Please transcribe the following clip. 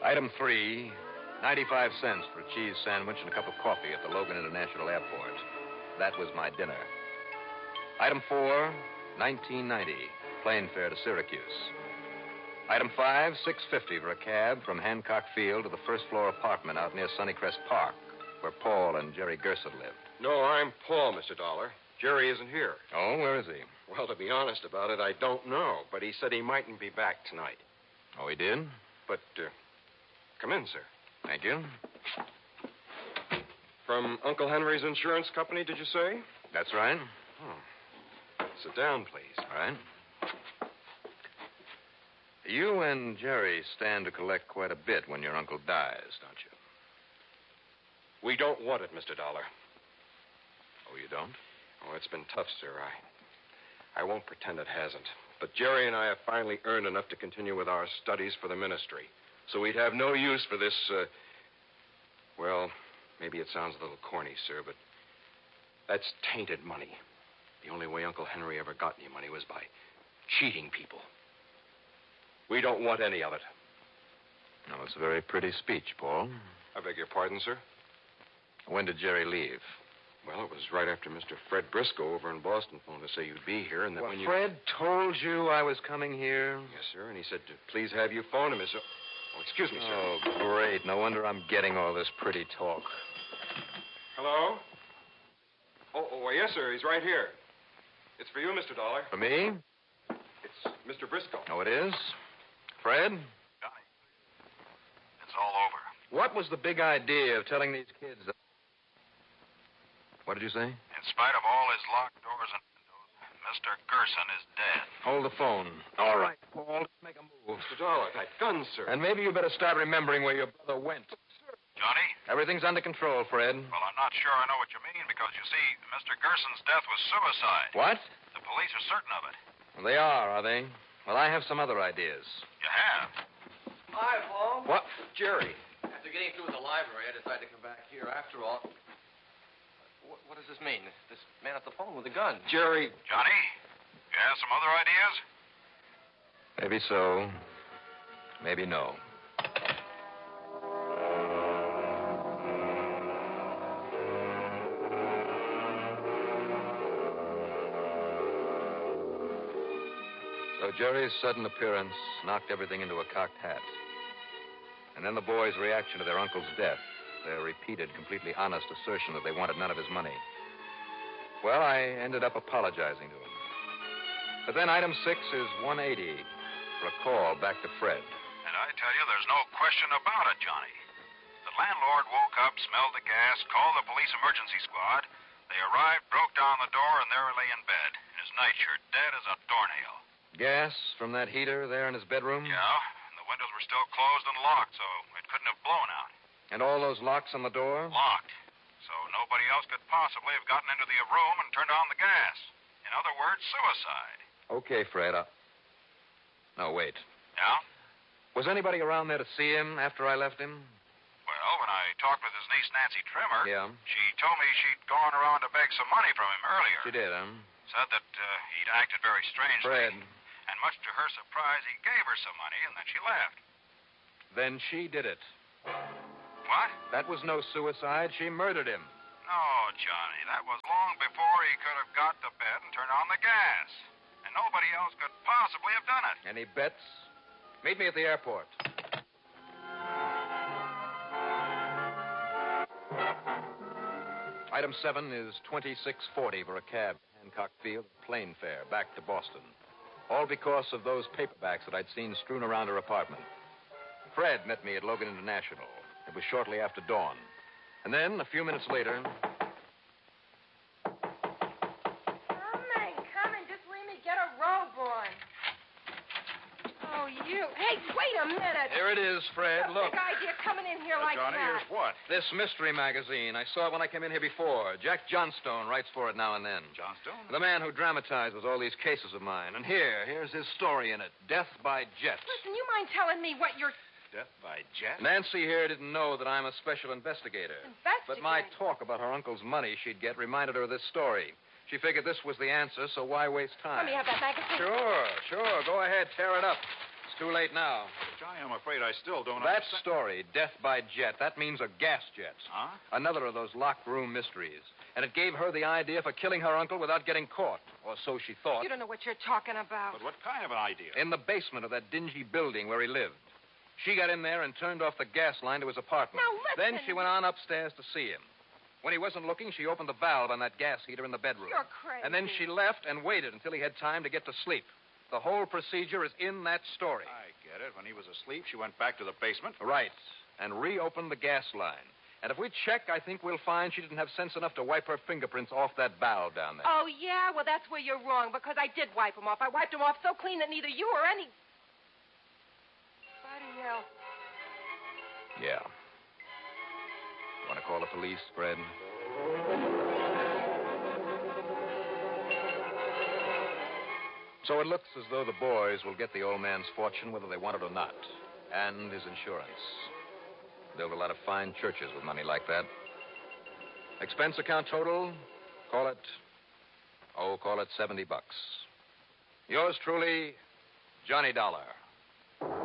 Item 3, 95 cents for a cheese sandwich and a cup of coffee at the Logan International Airport. That was my dinner. Item 4, $19.90, plane fare to Syracuse. Item 5, $6.50 for a cab from Hancock Field to the first-floor apartment out near Sunnycrest Park, where Paul and Jerry Gerson lived. No, I'm Paul, Mr. Dollar. Jerry isn't here. Oh, where is he? Well, to be honest about it, I don't know, but he said he mightn't be back tonight. Oh, he did? But, come in, sir. Thank you. From Uncle Henry's insurance company, did you say? That's right. Oh. Sit down, please. All right. You and Jerry stand to collect quite a bit when your uncle dies, don't you? We don't want it, Mr. Dollar. Oh, you don't? Oh, it's been tough, sir. I won't pretend it hasn't. But Jerry and I have finally earned enough to continue with our studies for the ministry. So we'd have no use for this, well, maybe it sounds a little corny, sir, but that's tainted money. The only way Uncle Henry ever got any money was by cheating people. We don't want any of it. No, it's a very pretty speech, Paul. I beg your pardon, sir? When did Jerry leave? Well, it was right after Mr. Fred Briscoe over in Boston phoned to say you'd be here, and that when you... Fred told you I was coming here? Yes, sir, and he said to please have you phone him. Oh, excuse me, sir. Oh, great. No wonder I'm getting all this pretty talk. Hello? Oh, yes, sir. He's right here. It's for you, Mr. Dollar. For me? It's Mr. Briscoe. Oh, it is? Fred? Johnny, it's all over. What was the big idea of telling these kids that... What did you say? In spite of all his locked doors and windows, Mr. Gerson is dead. Hold the phone. All right, Paul. Let's make a move. Mr. Dollar, that gun, sir. And maybe you better start remembering where your brother went. Johnny? Everything's under control, Fred. Well, I'm not sure I know what you mean because, you see, Mr. Gerson's death was suicide. What? The police are certain of it. Well, they are they? Well, I have some other ideas. You have? Hi, Paul. What? Jerry. After getting through with the library, I decided to come back here. After all, what does this mean? This man at the phone with the gun. Jerry. Johnny, you have some other ideas? Maybe so. Maybe no. So Jerry's sudden appearance knocked everything into a cocked hat. And then the boys' reaction to their uncle's death, their repeated, completely honest assertion that they wanted none of his money. Well, I ended up apologizing to him. But then item 6 is 180 for a call back to Fred. And I tell you, there's no question about it, Johnny. The landlord woke up, smelled the gas, called the police emergency squad. They arrived, broke down the door, and there he lay in bed, in his nightshirt, dead as a doornail. Gas from that heater there in his bedroom? Yeah, and the windows were still closed and locked, so it couldn't have blown out. And all those locks on the door? Locked. So nobody else could possibly have gotten into the room and turned on the gas. In other words, suicide. Okay, Fred. No, wait. Yeah? Was anybody around there to see him after I left him? Well, when I talked with his niece, Nancy Trimmer, Yeah. she told me she'd gone around to beg some money from him earlier. She did, huh? Said that he'd acted very strangely. Fred. And much to her surprise, he gave her some money, and then she left. Then she did it. What? That was no suicide. She murdered him. No, Johnny, that was long before he could have got to bed and turned on the gas. And nobody else could possibly have done it. Any bets? Meet me at the airport. Item 7 is $26.40 for a cab, Hancock Field, plane fare, back to Boston. All because of those paperbacks that I'd seen strewn around her apartment. Fred met me at Logan International. It was shortly after dawn. And then, a few minutes later... Come and just leave me get a robe on. Oh, you. Hey, wait a minute. Here it is, Fred. Look. Big idea coming in here like Johnny, that. here's what? This mystery magazine. I saw it when I came in here before. Jack Johnstone writes for it now and then. Johnstone? The man who dramatizes all these cases of mine. And here's his story in it. Death by jet. Listen, you mind telling me what you're... Death by jet? Nancy here didn't know that I'm a special investigator. But my Investigator? talk about her uncle's money she'd get reminded her of this story. She figured this was the answer, so why waste time? Let me have that magazine. Sure. Go ahead, tear it up. Too late now. Johnny, I'm afraid I still don't That understand. story, death by jet, that means a gas jet. Huh? Another of those locked room mysteries. And it gave her the idea for killing her uncle without getting caught. Or so she thought. You don't know what you're talking about. But what kind of an idea? In the basement of that dingy building where he lived. She got in there and turned off the gas line to his apartment. Now, listen. Then she went on upstairs to see him. When he wasn't looking, she opened the valve on that gas heater in the bedroom. You're crazy. And then she left and waited until he had time to get to sleep. The whole procedure is in that story. I get it. When he was asleep, she went back to the basement. Right. And reopened the gas line. And if we check, I think we'll find she didn't have sense enough to wipe her fingerprints off that valve down there. Oh, yeah? Well, that's where you're wrong, because I did wipe them off. I wiped them off so clean that neither you or any... Bloody hell. Yeah. Want to call the police, Fred? So it looks as though the boys will get the old man's fortune whether they want it or not. And his insurance. Build a lot of fine churches with money like that. Expense account total, call it $70. Yours truly, Johnny Dollar.